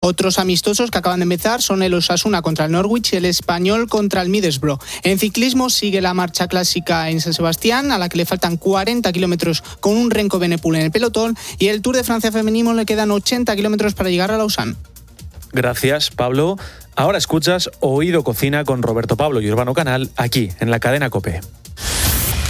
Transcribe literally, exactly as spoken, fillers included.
Otros amistosos que acaban de empezar son el Osasuna contra el Norwich y el Español contra el Middlesbrough. En ciclismo sigue la marcha clásica en San Sebastián, a la que le faltan cuarenta kilómetros con un Renko Benepul en el pelotón, y el Tour de Francia femenino le quedan ochenta kilómetros para llegar a Lausanne. Gracias, Pablo. Ahora escuchas Oído Cocina con Roberto Pablo y Urbano Canal aquí en la cadena COPE.